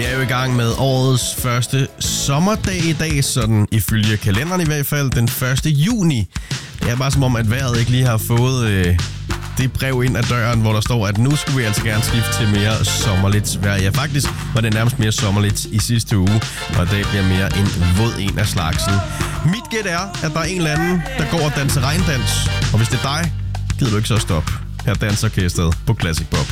Vi er jo i gang med årets første sommerdag i dag, sådan ifølge kalenderen i hvert fald, den 1. juni. Det er bare som om, at vejret ikke lige har fået det brev ind ad døren, hvor der står, at nu skulle vi altså gerne skifte til mere sommerligt vejr. Ja, faktisk var det nærmest mere sommerligt i sidste uge, og i dag bliver mere en våd en af slagsen. Mit gæt er, at der er en eller anden, der går og danser regndans. Og hvis det er dig, gider du ikke så stoppe. Her danser orkestret på Classic Pop.